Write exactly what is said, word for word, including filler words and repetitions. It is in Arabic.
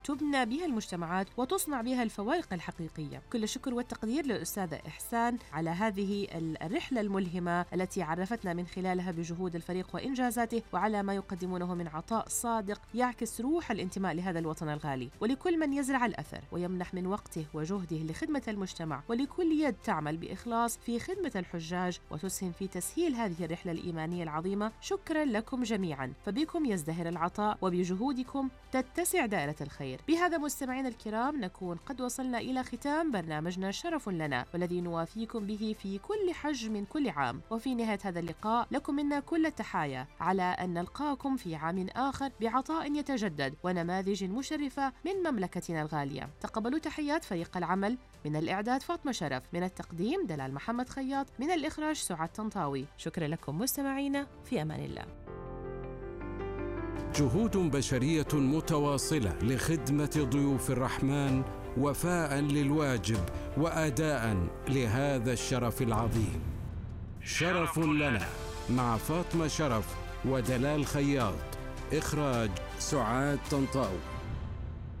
تبنى بها المجتمعات وتصنع بها الفوارق الحقيقية. كل الشكر والتقدير للأستاذة إحسان على هذه الرحلة الملهمة التي عرفتنا من خلالها بجهود الفريق وإنجازاته، وعلى ما يقدمونه من عطاء صادق يعكس روح الانتماء لهذا الوطن الغالي. ولكل من يزرع الأثر ويمنح من وقته وجهده لخدمة المجتمع، ولكل يد تعمل بإخلاص في خدمة الحجاج وتسهم في تسهيل هذه الرحلة الإيمانية العظيمة، شكرا لكم جميعا. فبكم يزدهر العطاء وبجهودكم تتسع دائرة الخير. بهذا مستمعينا الكرام نكون قد وصلنا إلى ختام برنامجنا شرف لنا، والذي نوافيكم به في كل حج من كل عام. وفي نهاية هذا اللقاء لكم منا كل التحايا على أن نلقاكم في عام آخر بعطاء يتجدد ونماذج مشرفة من مملكتنا الغالية. تقبلوا تحيات فريق العمل. من الإعداد فاطمة شرف، من التقديم دلال محمد خياط، من الإخراج سعاد طنطاوي. شكرا لكم مستمعينا، في أمان الله. جهود بشرية متواصلة لخدمة ضيوف الرحمن وفاء للواجب وأداء لهذا الشرف العظيم. شرف لنا مع فاطمة شرف ودلال خياط. إخراج سعاد طنطاوي.